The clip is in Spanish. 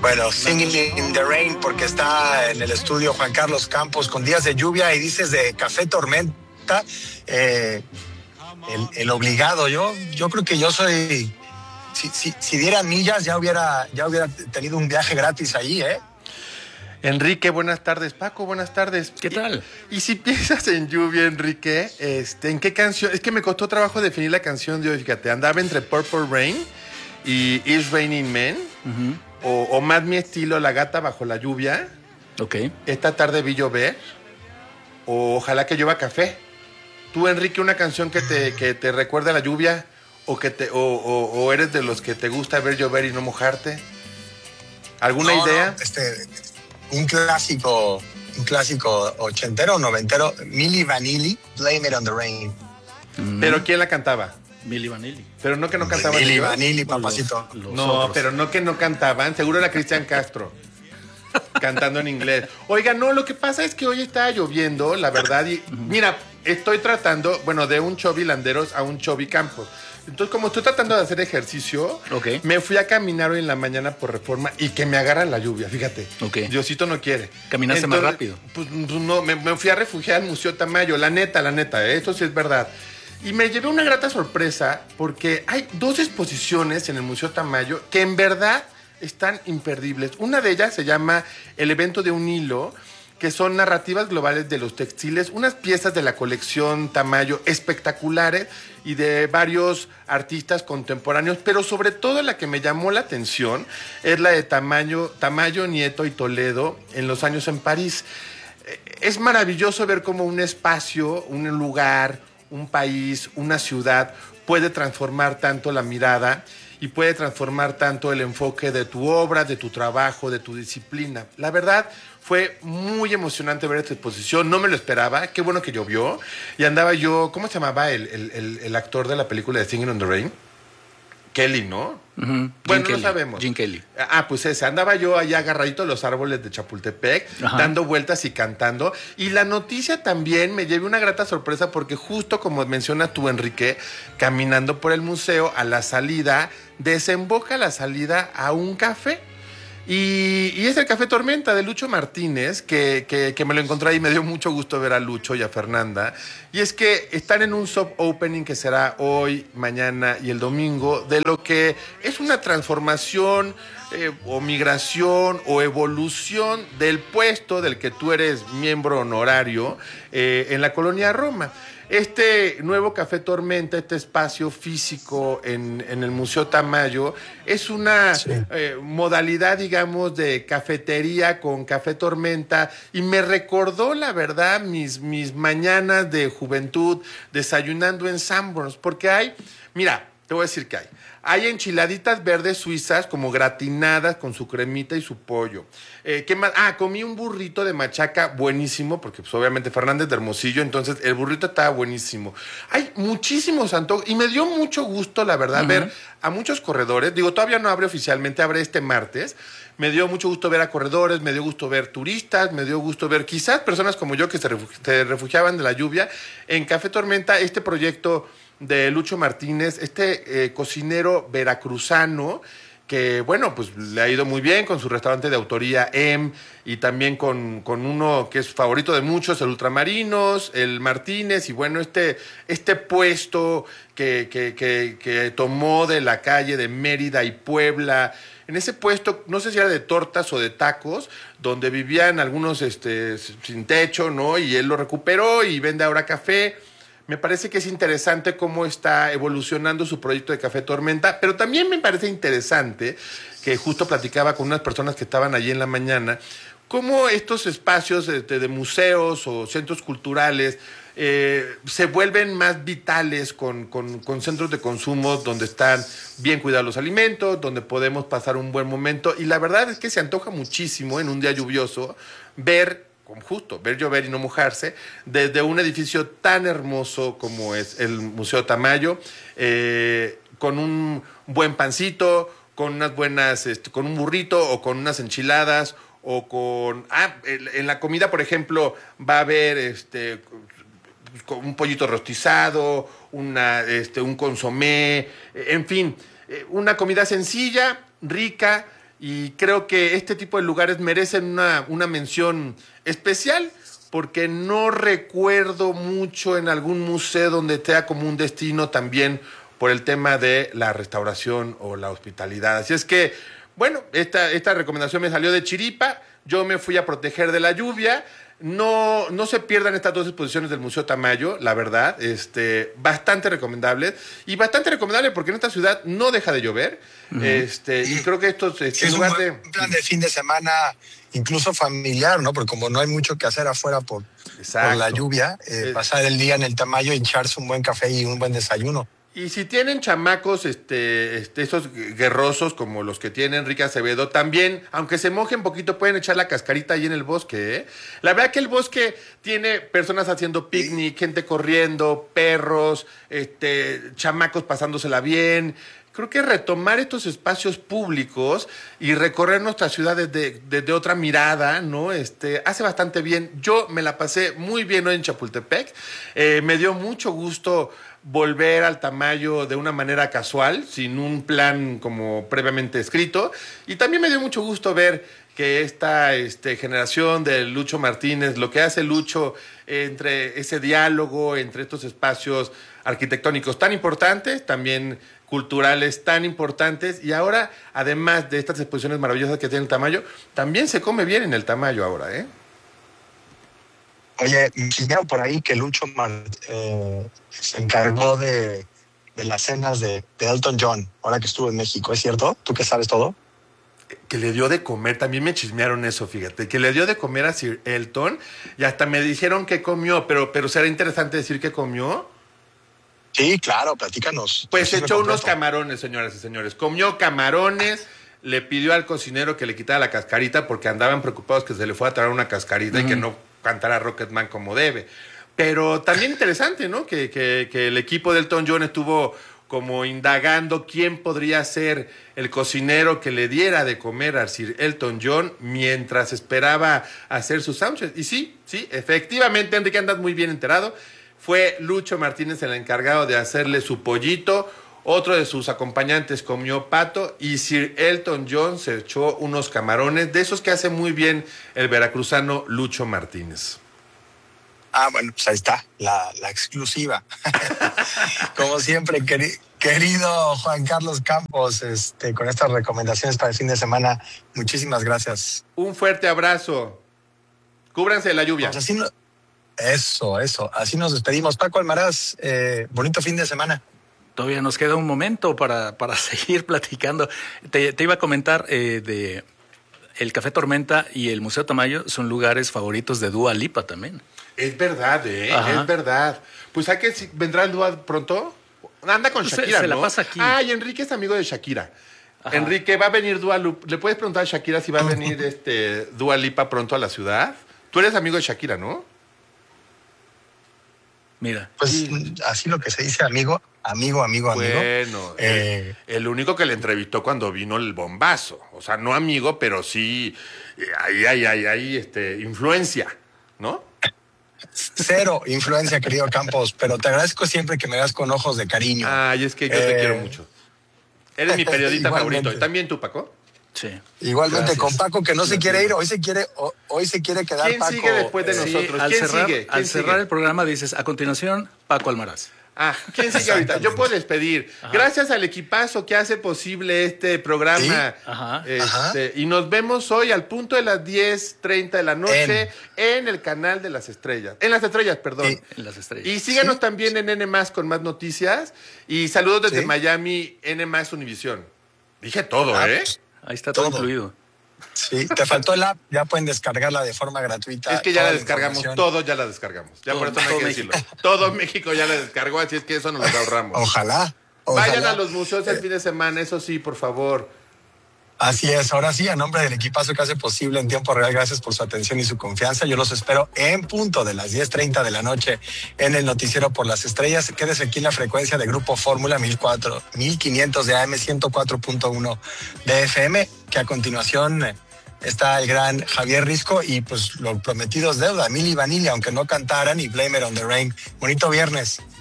Bueno, Singing in the Rain, porque está en el estudio Juan Carlos Campos con días de lluvia y dices de Café Tormenta, el obligado. Yo creo que yo soy, si dieran millas ya hubiera tenido un viaje gratis ahí, ¿eh? Enrique, buenas tardes. Paco, buenas tardes. ¿Qué tal? Y si piensas en lluvia, Enrique, ¿en qué canción? Es que me costó trabajo definir la canción de hoy, fíjate. Andaba entre Purple Rain y It's Raining Men. O más mi estilo, La gata bajo la lluvia. Ok. Esta tarde vi llover. O Ojalá que llueva café. Tú, Enrique, una canción que te recuerda a la lluvia o eres de los que te gusta ver llover y no mojarte. ¿Alguna idea? Un clásico ochentero o noventero, Milli Vanilli, Blame It on the Rain. ¿Pero quién la cantaba? Milli Vanilli. Pero no que no cantaban. Milli Vanilli, papacito. No, pero no que no cantaban. Seguro era Cristian Castro. Cantando en inglés. Oiga, no, lo que pasa es que hoy está lloviendo, la verdad. Y mira, estoy tratando, de un Chovy Landeros a un Chovy Campos. Entonces, como estoy tratando de hacer ejercicio, me fui a caminar hoy en la mañana por Reforma y que me agarra la lluvia, fíjate. Diosito no quiere. ¿Caminaste más rápido? Pues no, me fui a refugiar al Museo Tamayo, la neta, esto sí es verdad. Y me llevé una grata sorpresa porque hay 2 exposiciones en el Museo Tamayo que en verdad están imperdibles. Una de ellas se llama El evento de un hilo, que son narrativas globales de los textiles, unas piezas de la colección Tamayo espectaculares y de varios artistas contemporáneos, pero sobre todo la que me llamó la atención es la de Tamayo, Nieto y Toledo en los años en París. Es maravilloso ver cómo un espacio, un lugar, un país, una ciudad puede transformar tanto la mirada y puede transformar tanto el enfoque de tu obra, de tu trabajo, de tu disciplina. La verdad, fue muy emocionante ver esta exposición, no me lo esperaba, qué bueno que llovió. Y andaba yo, ¿cómo se llamaba el actor de la película de Singing in the Rain? Kelly, ¿no? Bueno, no sabemos. Gene Kelly. Pues ese. Andaba yo allá agarradito a los árboles de Chapultepec, dando vueltas y cantando. Y la noticia también me llevé una grata sorpresa porque justo como mencionas tú, Enrique, caminando por el museo a la salida, desemboca la salida a un café. Y es el Café Tormenta de Lucho Martínez, que me lo encontré ahí y me dio mucho gusto ver a Lucho y a Fernanda. Y es que están en un soft opening que será hoy, mañana y el domingo, de lo que es una transformación o migración o evolución del puesto del que tú eres miembro honorario en la colonia Roma. Este nuevo Café Tormenta, este espacio físico en el Museo Tamayo, es una modalidad, digamos, de cafetería con Café Tormenta y me recordó, la verdad, mis mañanas de juventud desayunando en Sanborns, porque mira, te voy a decir que hay enchiladitas verdes suizas como gratinadas con su cremita y su pollo. ¿Qué más? Comí un burrito de machaca buenísimo, porque pues, obviamente Fernández de Hermosillo, entonces el burrito estaba buenísimo. Hay muchísimos antojos y me dio mucho gusto, la verdad, ver a muchos corredores. Digo, todavía no abre oficialmente, abre este martes. Me dio mucho gusto ver a corredores, me dio gusto ver turistas, me dio gusto ver quizás personas como yo que se refugiaban de la lluvia. En Café Tormenta, este proyecto de Lucho Martínez, cocinero veracruzano, que pues le ha ido muy bien con su restaurante de autoría y también con uno que es favorito de muchos, el Ultramarinos, el Martínez, y este puesto que tomó de la calle de Mérida y Puebla. En ese puesto, no sé si era de tortas o de tacos, donde vivían algunos sin techo, ¿no? Y él lo recuperó y vende ahora café. Me parece que es interesante cómo está evolucionando su proyecto de Café Tormenta, pero también me parece interesante, que justo platicaba con unas personas que estaban allí en la mañana, cómo estos espacios de museos o centros culturales se vuelven más vitales con centros de consumo donde están bien cuidados los alimentos, donde podemos pasar un buen momento. Y la verdad es que se antoja muchísimo en un día lluvioso ver llover y no mojarse, desde un edificio tan hermoso como es el Museo Tamayo, con un buen pancito, con unas buenas, con un burrito o con unas enchiladas o con... en la comida, por ejemplo, va a haber un pollito rostizado, un consomé, en fin, una comida sencilla, rica y creo que este tipo de lugares merecen una mención especial, porque no recuerdo mucho en algún museo donde sea como un destino también por el tema de la restauración o la hospitalidad. Así es que, bueno, esta recomendación me salió de chiripa, yo me fui a proteger de la lluvia. No se pierdan estas dos exposiciones del Museo Tamayo, la verdad, bastante recomendables, y bastante recomendable porque en esta ciudad no deja de llover, y creo que esto es un plan de fin de semana, incluso familiar, ¿no? Porque como no hay mucho que hacer afuera por la lluvia, pasar el día en el Tamayo, hincharse un buen café y un buen desayuno. Y si tienen chamacos, esos guerrosos como los que tiene Enrique Acevedo, también, aunque se mojen un poquito, pueden echar la cascarita ahí en el bosque, ¿eh? La verdad que el bosque tiene personas haciendo picnic, gente corriendo, perros, chamacos pasándosela bien. Creo que retomar estos espacios públicos y recorrer nuestra ciudad desde otra mirada, ¿no? Hace bastante bien. Yo me la pasé muy bien hoy en Chapultepec. Me dio mucho gusto volver al Tamayo de una manera casual, sin un plan como previamente escrito. Y también me dio mucho gusto ver que esta generación de Lucho Martínez, lo que hace Lucho entre ese diálogo, entre estos espacios arquitectónicos tan importantes, también culturales tan importantes, y ahora, además de estas exposiciones maravillosas que tiene el Tamayo, también se come bien en el Tamayo ahora, ¿eh? Oye, me enseñaron por ahí que Lucho se encargó de las cenas de Elton John, ahora que estuvo en México, ¿es cierto? ¿Tú que sabes todo? Que le dio de comer, también me chismearon eso, fíjate, que le dio de comer a Sir Elton, y hasta me dijeron que comió, pero será interesante decir que comió. Sí, claro, platícanos. Pues se echó unos camarones, señoras y señores. Comió camarones, le pidió al cocinero que le quitara la cascarita porque andaban preocupados que se le fuera a traer una cascarita y que no cantara Rocketman como debe. Pero también interesante, ¿no? Que el equipo del Elton John estuvo como indagando quién podría ser el cocinero que le diera de comer a Sir Elton John mientras esperaba hacer su soundcheck. Y sí, efectivamente, Enrique, andas muy bien enterado. Fue Lucho Martínez el encargado de hacerle su pollito, otro de sus acompañantes comió pato y Sir Elton John se echó unos camarones, de esos que hace muy bien el veracruzano Lucho Martínez. Ah, bueno, pues ahí está, la exclusiva. Como siempre, querido Juan Carlos Campos, con estas recomendaciones para el fin de semana, muchísimas gracias. Un fuerte abrazo. Cúbranse de la lluvia. Pues Eso. Así nos despedimos. Paco Almaraz, bonito fin de semana. Todavía nos queda un momento para seguir platicando. Te iba a comentar de el Café Tormenta y el Museo Tamayo son lugares favoritos de Dua Lipa también. Es verdad, es verdad. Pues ¿a qué vendrá el Dua pronto? Anda con Shakira, se ¿no? la pasa aquí. Ah, y Enrique es amigo de Shakira. Ajá. Enrique, ¿va a venir Dua Lipa? ¿Le puedes preguntar a Shakira si va a venir Dua Lipa pronto a la ciudad? Tú eres amigo de Shakira, ¿no? Mira. Pues así lo que se dice amigo. Bueno, el único que le entrevistó cuando vino el bombazo. O sea, no amigo, pero sí hay influencia, ¿no? Cero influencia, querido Campos, pero te agradezco siempre que me veas con ojos de cariño. Ay, es que yo te quiero mucho. Eres mi periodista favorito. ¿Y también tú, Paco? Sí. Igualmente. Gracias. Con Paco, que no se quiere ir, hoy se quiere quedar. ¿Quién Paco sigue después de nosotros? ¿Quién sigue? Al cerrar el programa dices, a continuación, Paco Almaraz. ¿Quién sigue ahorita? Yo puedo despedir. Ajá. Gracias al equipazo que hace posible este programa. ¿Sí? Ajá. Y nos vemos hoy al punto de las 10:30 de la noche en el canal de las estrellas. En las estrellas, perdón. Sí. En las estrellas. Y síganos también en N+, con más noticias. Y saludos desde Miami, N+ Univisión. Dije todo, Pues, ahí está todo incluido. Sí, te faltó el app, ya pueden descargarla de forma gratuita. Es que ya la descargamos, todos ya la descargamos. Ya por eso no hay que decirlo. Todo México ya la descargó, así es que eso nos lo ahorramos. Ojalá. Vayan a los museos el fin de semana, eso sí, por favor. Así es, ahora sí, a nombre del equipazo que hace posible en tiempo real, gracias por su atención y su confianza. Yo los espero en punto de las 10:30 de la noche en el Noticiero por las Estrellas. Quédese aquí en la frecuencia de Grupo Fórmula 1500 de AM, 104.1 de FM, que a continuación está el gran Javier Risco y pues lo prometido es deuda, Milli Vanilli, aunque no cantaran, y Blame It on the Rain. Bonito viernes.